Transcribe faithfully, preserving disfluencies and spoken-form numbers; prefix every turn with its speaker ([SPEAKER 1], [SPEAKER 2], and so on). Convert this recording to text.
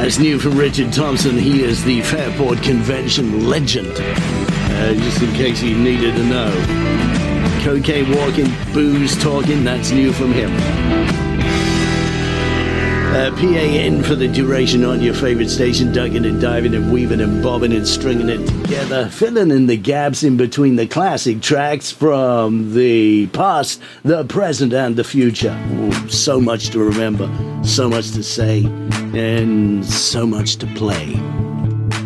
[SPEAKER 1] That's new from Richard Thompson. He is the Fairport Convention legend. Uh, just in case you needed to know. Cocaine walking, booze talking, that's new from him. Uh, P A in for the duration on your favorite station, ducking and diving and weaving and bobbing and stringing it together, filling in the gaps in between the classic tracks from the past, the present, and the future. Ooh, so much to remember, so much to say, and so much to play.